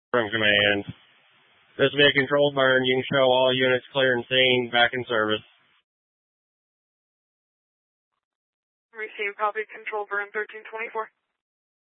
From command. This will be a controlled burn. You can show all units clear and scene, back in service. Receive copy, control burn 1324.